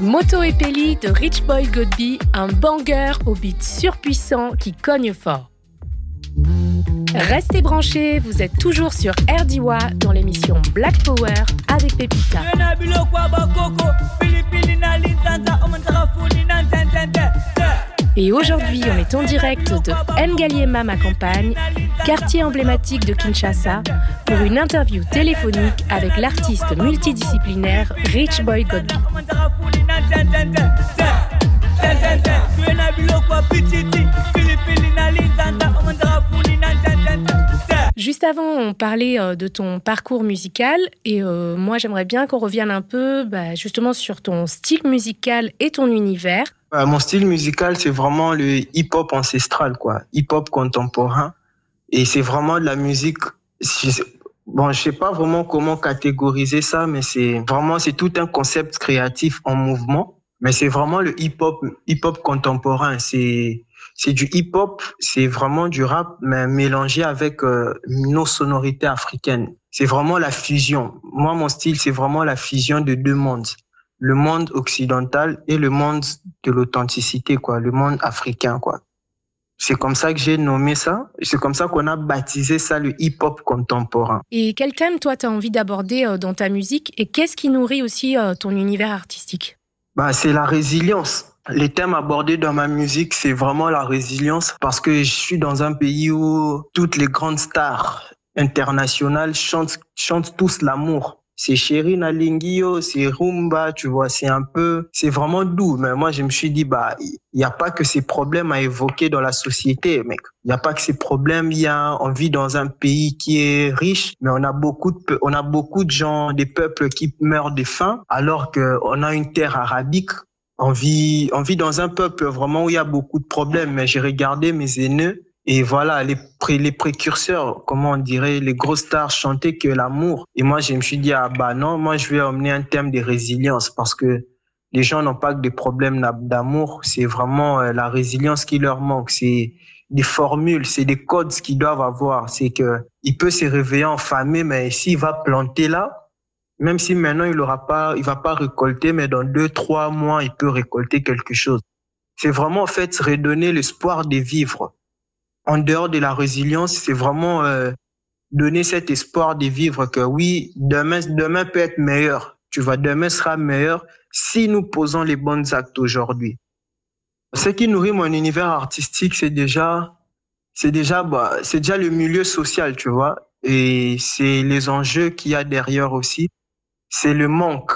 Moto et Pelli de Rich Boy Godby, un banger au beat surpuissant qui cogne fort. Restez branchés, vous êtes toujours sur RDIWA dans l'émission Black Power avec Pepita. Et aujourd'hui, on est en direct de Ngaliema ma campagne, quartier emblématique de Kinshasa, pour une interview téléphonique avec l'artiste multidisciplinaire Rich Boy Godby. Juste avant, on parlait de ton parcours musical et moi, j'aimerais bien qu'on revienne un peu justement sur ton style musical et ton univers. Mon style musical, c'est vraiment le hip-hop ancestral, quoi. Hip-hop contemporain. Et c'est vraiment de la musique... Bon, je sais pas vraiment comment catégoriser ça, mais c'est tout un concept créatif en mouvement. Mais c'est vraiment le hip-hop contemporain. C'est du hip-hop, c'est vraiment du rap, mais mélangé avec nos sonorités africaines. C'est vraiment la fusion. Moi, mon style, c'est vraiment la fusion de deux mondes. Le monde occidental et le monde de l'authenticité, quoi. Le monde africain, quoi. C'est comme ça que j'ai nommé ça. C'est comme ça qu'on a baptisé ça le hip-hop contemporain. Et quel thème, toi, tu as envie d'aborder dans ta musique et qu'est-ce qui nourrit aussi ton univers artistique ? C'est la résilience. Les thèmes abordés dans ma musique, c'est vraiment la résilience parce que je suis dans un pays où toutes les grandes stars internationales chantent tous l'amour. C'est Chéri Nalingio, c'est Rumba, tu vois, c'est vraiment doux. Mais moi, je me suis dit, il n'y a pas que ces problèmes à évoquer dans la société, mec. Il n'y a pas que ces problèmes. On vit dans un pays qui est riche, mais on a beaucoup de gens, des peuples qui meurent de faim, alors qu'on a une terre arabique. On vit dans un peuple vraiment où il y a beaucoup de problèmes. Mais j'ai regardé mes aînés. Et voilà, les précurseurs, comment on dirait, les grosses stars chantaient que l'amour. Et moi, je me suis dit, non, moi, je vais emmener un thème de résilience parce que les gens n'ont pas que des problèmes d'amour. C'est vraiment la résilience qui leur manque. C'est des formules, c'est des codes qu'ils doivent avoir. C'est que il peut se réveiller affamé, mais s'il va planter là, même si maintenant il va pas récolter, mais dans 2-3 mois, il peut récolter quelque chose. C'est vraiment, en fait, redonner l'espoir de vivre. En dehors de la résilience, c'est vraiment donner cet espoir de vivre que oui, demain peut être meilleur. Tu vois, demain sera meilleur si nous posons les bons actes aujourd'hui. Ce qui nourrit mon univers artistique, c'est déjà le milieu social, tu vois, et c'est les enjeux qu'il y a derrière aussi. C'est le manque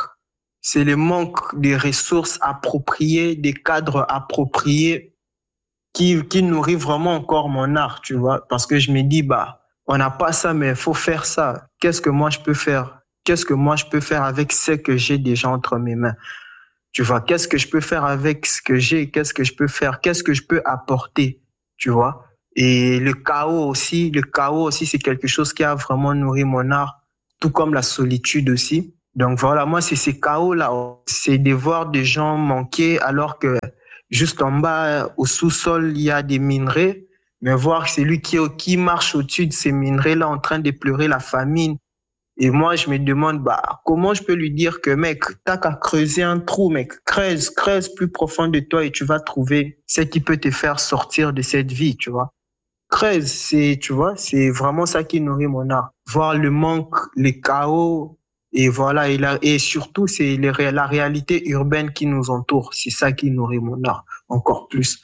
des ressources appropriées, des cadres appropriés. Qui nourrit vraiment encore mon art, tu vois, parce que je me dis, on n'a pas ça, mais il faut faire ça. Qu'est-ce que moi je peux faire? Qu'est-ce que moi je peux faire avec ce que j'ai déjà entre mes mains? Tu vois, qu'est-ce que je peux faire avec ce que j'ai? Qu'est-ce que je peux faire? Qu'est-ce que je peux apporter? Tu vois? Et le chaos aussi, c'est quelque chose qui a vraiment nourri mon art, tout comme la solitude aussi. Donc voilà, moi, c'est ces chaos-là. C'est de voir des gens manquer alors que juste en bas, au sous-sol, il y a des minerais, mais voir celui qui marche au-dessus de ces minerais-là en train de pleurer la famine. Et moi, je me demande, comment je peux lui dire que, mec, t'as qu'à creuser un trou, mec, creuse plus profond de toi et tu vas trouver ce qui peut te faire sortir de cette vie, tu vois. Creuse, c'est vraiment ça qui nourrit mon art. Voir le manque, les chaos, et voilà, et surtout, c'est la réalité urbaine qui nous entoure. C'est ça qui nourrit mon art, encore plus.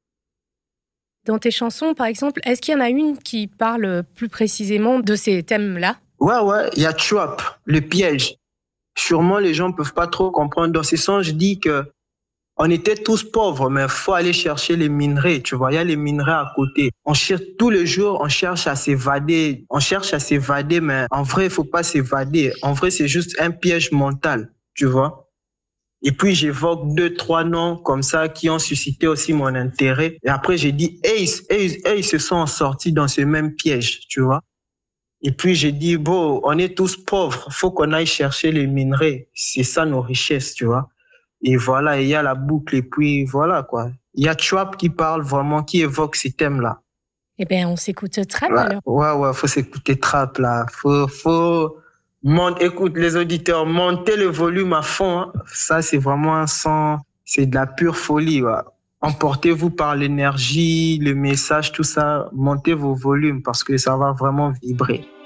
Dans tes chansons, par exemple, est-ce qu'il y en a une qui parle plus précisément de ces thèmes-là ? Ouais, il y a Trap, le piège. Sûrement, les gens peuvent pas trop comprendre. Dans ces sons, je dis que on était tous pauvres, mais faut aller chercher les minerais, tu vois. Il y a les minerais à côté. On cherche tous les jours, on cherche à s'évader, mais en vrai, il faut pas s'évader. En vrai, c'est juste un piège mental, tu vois. Et puis, j'évoque 2-3 noms comme ça qui ont suscité aussi mon intérêt. Et après, j'ai dit, ils se sont sortis dans ce même piège, tu vois. Et puis, j'ai dit, on est tous pauvres. Faut qu'on aille chercher les minerais. C'est ça nos richesses, tu vois. Et voilà, il y a la boucle, et puis voilà, quoi. Il y a Trap qui parle vraiment, qui évoque ces thèmes-là. Eh bien, on s'écoute Trap, alors. Ouais, faut s'écouter Trap, là. Écoute, les auditeurs, montez le volume à fond. Hein. Ça, c'est vraiment un son, c'est de la pure folie. Ouais. Emportez-vous par l'énergie, le message, tout ça. Montez vos volumes parce que ça va vraiment vibrer.